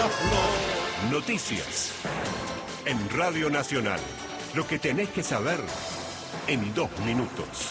Noticias. En Radio Nacional. Lo que tenés que saber en 2 minutos.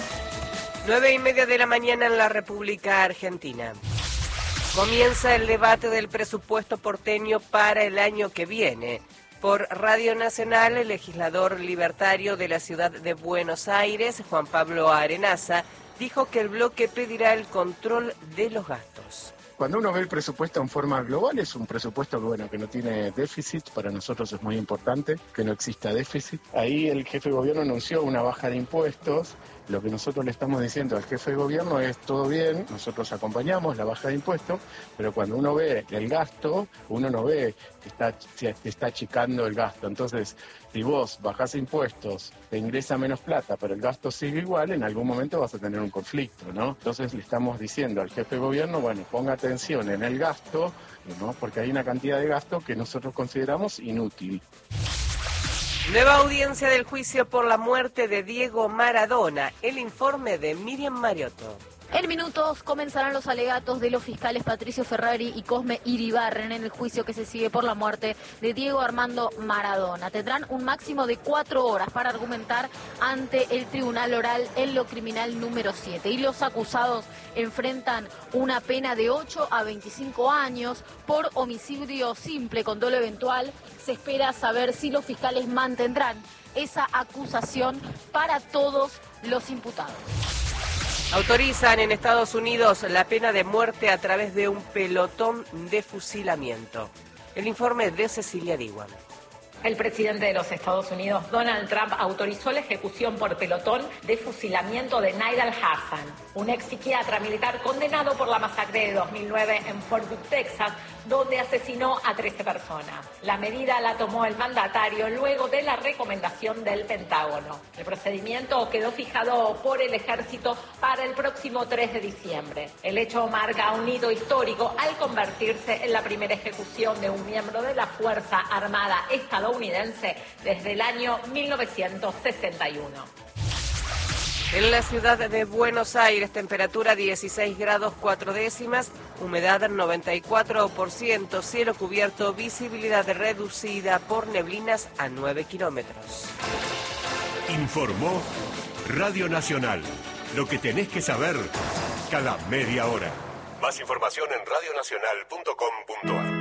9:30 de la mañana en la República Argentina. Comienza el debate del presupuesto porteño para el año que viene. Por Radio Nacional, el legislador libertario de la ciudad de Buenos Aires, Juan Pablo Arenaza, dijo que el bloque pedirá el control de los gastos. Cuando uno ve el presupuesto en forma global, es un presupuesto que no tiene déficit. Para nosotros es muy importante que no exista déficit. Ahí el jefe de gobierno anunció una baja de impuestos. Lo que nosotros le estamos diciendo al jefe de gobierno es todo bien, nosotros acompañamos la baja de impuestos, pero cuando uno ve el gasto, uno no ve que está achicando el gasto. Entonces, si vos bajás impuestos, te ingresa menos plata, pero el gasto sigue igual, en algún momento vas a tener un conflicto, ¿no? Entonces le estamos diciendo al jefe de gobierno, bueno, ponga atención en el gasto, ¿no? Porque hay una cantidad de gasto que nosotros consideramos inútil. Nueva audiencia del juicio por la muerte de Diego Maradona. El informe de Miriam Mariotto. En minutos comenzarán los alegatos de los fiscales Patricio Ferrari y Cosme Iribarren en el juicio que se sigue por la muerte de Diego Armando Maradona. Tendrán un máximo de 4 horas para argumentar ante el Tribunal Oral en lo criminal número 7. Y los acusados enfrentan una pena de 8 a 25 años por homicidio simple con dolo eventual. Se espera saber si los fiscales mantendrán esa acusación para todos los imputados. Autorizan en Estados Unidos la pena de muerte a través de un pelotón de fusilamiento. El informe de Cecilia Diwan. El presidente de los Estados Unidos, Donald Trump, autorizó la ejecución por pelotón de fusilamiento de Nigel Hassan, un ex psiquiatra militar condenado por la masacre de 2009 en Fort Hood, Texas, donde asesinó a 13 personas. La medida la tomó el mandatario luego de la recomendación del Pentágono. El procedimiento quedó fijado por el ejército para el próximo 3 de diciembre. El hecho marca un hito histórico al convertirse en la primera ejecución de un miembro de la Fuerza Armada estadounidense desde el año 1961. En la ciudad de Buenos Aires, temperatura 16 grados 4 décimas, humedad 94%, cielo cubierto, visibilidad reducida por neblinas a 9 kilómetros. Informó Radio Nacional. Lo que tenés que saber cada media hora. Más información en radionacional.com.ar.